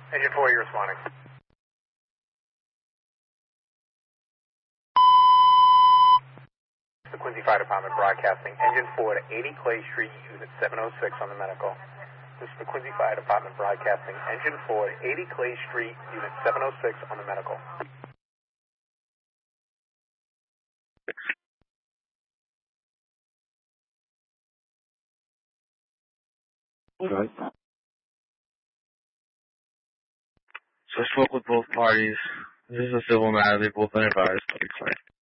Engine 4, you're responding. The Quincy Fire Department broadcasting. Engine 4 to 80 Clay Street, Unit 706 on the medical. This is the Quincy Fire Department broadcasting. Engine 4 to 80 Clay Street, Unit 706 on the medical. Okay. So I spoke with both parties. This is a civil matter. They both been advised.